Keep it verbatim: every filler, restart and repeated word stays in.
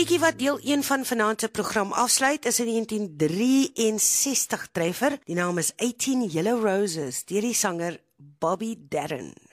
liedjie wat deel een van vanaand se program afsluit is 'n negentien drieënsestig treffer. Die naam is eighteen Yellow Roses deur die sanger Bobby Darin.